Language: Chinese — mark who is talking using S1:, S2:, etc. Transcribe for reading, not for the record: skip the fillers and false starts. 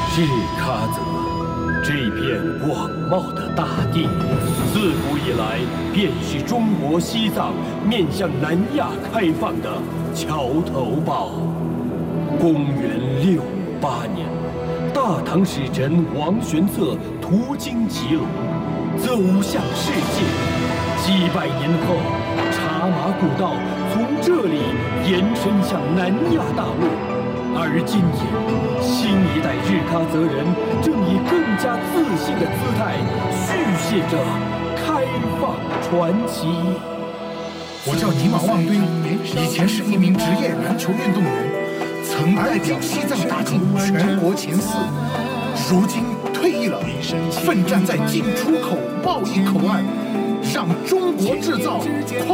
S1: 日喀则，这片广袤的大地，自古以来便是中国西藏面向南亚开放的桥头堡。公元658年，大唐使臣王玄策途经吉隆，走向世界。几百年后，茶马古道从这里延伸向南亚大陆。而今天，新一代日喀则人正以更加自信的姿态续写着开放传奇。
S2: 我叫尼玛旺堆，以前是一名职业篮球运动员，曾代表西藏打进全国前4，如今退役了，奋战在进出口贸易口岸，让中国制造